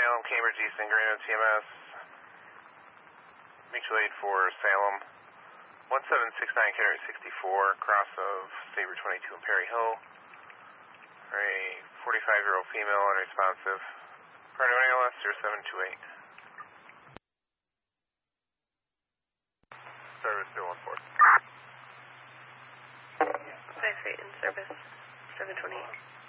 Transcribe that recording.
Salem, Cambridge, Easton, Grano, TMS. Mutual aid for Salem. 1769, Category 64, cross of State Route 22 and Perry Hill. A 45-year-old female, unresponsive. Priority ALS 0728. Service 214. 5 feet in service 728.